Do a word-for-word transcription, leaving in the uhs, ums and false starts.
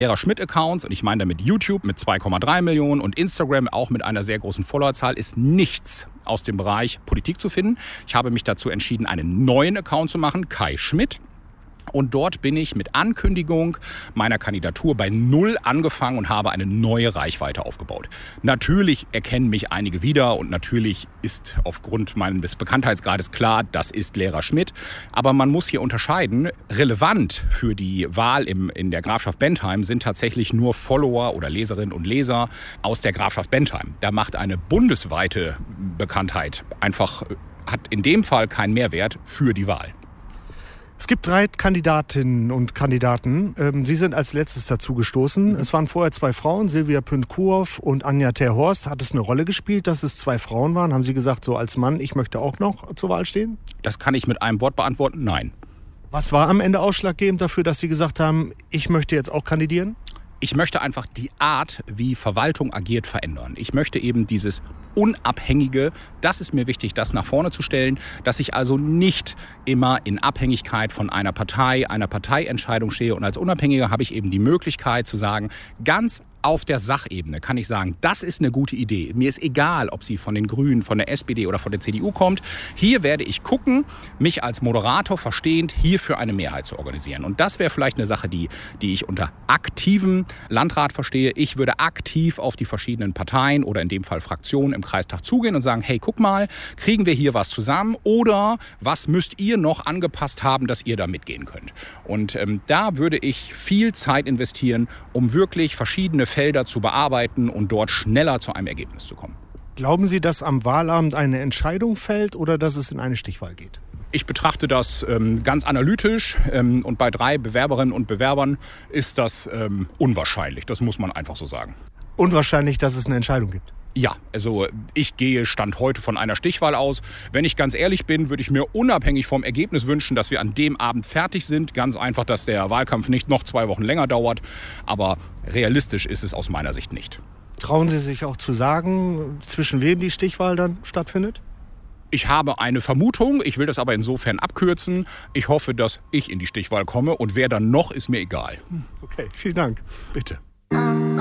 Lehrer Schmidt-Accounts, und ich meine damit YouTube mit zwei Komma drei Millionen und Instagram auch mit einer sehr großen Followerzahl, ist nichts aus dem Bereich Politik zu finden. Ich habe mich dazu entschieden, einen neuen Account zu machen, Kai Schmidt. Und dort bin ich mit Ankündigung meiner Kandidatur bei Null angefangen und habe eine neue Reichweite aufgebaut. Natürlich erkennen mich einige wieder und natürlich ist aufgrund meines Bekanntheitsgrades klar, das ist Lehrer Schmidt. Aber man muss hier unterscheiden, relevant für die Wahl im, in der Grafschaft Bentheim sind tatsächlich nur Follower oder Leserinnen und Leser aus der Grafschaft Bentheim. Da macht eine bundesweite Bekanntheit einfach, hat in dem Fall keinen Mehrwert für die Wahl. Es gibt drei Kandidatinnen und Kandidaten. Sie sind als letztes dazu gestoßen. Es waren vorher zwei Frauen, Silvia Pünd-Kuhoff und Anja Terhorst. Hat es eine Rolle gespielt, dass es zwei Frauen waren? Haben Sie gesagt, so als Mann, ich möchte auch noch zur Wahl stehen? Das kann ich mit einem Wort beantworten, nein. Was war am Ende ausschlaggebend dafür, dass Sie gesagt haben, ich möchte jetzt auch kandidieren? Ich möchte einfach die Art, wie Verwaltung agiert, verändern. Ich möchte eben dieses Unabhängige, das ist mir wichtig, das nach vorne zu stellen, dass ich also nicht immer in Abhängigkeit von einer Partei, einer Parteientscheidung stehe. Und als Unabhängiger habe ich eben die Möglichkeit zu sagen, ganz auf der Sachebene kann ich sagen, das ist eine gute Idee. Mir ist egal, ob sie von den Grünen, von der S P D oder von der C D U kommt. Hier werde ich gucken, mich als Moderator verstehend hierfür eine Mehrheit zu organisieren. Und das wäre vielleicht eine Sache, die, die ich unter aktivem Landrat verstehe. Ich würde aktiv auf die verschiedenen Parteien oder in dem Fall Fraktionen im Kreistag zugehen und sagen, hey, guck mal, kriegen wir hier was zusammen oder was müsst ihr noch angepasst haben, dass ihr da mitgehen könnt. Und ähm, da würde ich viel Zeit investieren, um wirklich verschiedene Felder zu bearbeiten und dort schneller zu einem Ergebnis zu kommen. Glauben Sie, dass am Wahlabend eine Entscheidung fällt oder dass es in eine Stichwahl geht? Ich betrachte das ähm, ganz analytisch ähm, und bei drei Bewerberinnen und Bewerbern ist das ähm, unwahrscheinlich. Das muss man einfach so sagen. Unwahrscheinlich, dass es eine Entscheidung gibt? Ja, also ich gehe Stand heute von einer Stichwahl aus. Wenn ich ganz ehrlich bin, würde ich mir unabhängig vom Ergebnis wünschen, dass wir an dem Abend fertig sind. Ganz einfach, dass der Wahlkampf nicht noch zwei Wochen länger dauert. Aber realistisch ist es aus meiner Sicht nicht. Trauen Sie sich auch zu sagen, zwischen wem die Stichwahl dann stattfindet? Ich habe eine Vermutung, ich will das aber insofern abkürzen. Ich hoffe, dass ich in die Stichwahl komme und wer dann noch, ist mir egal. Okay, vielen Dank. Bitte.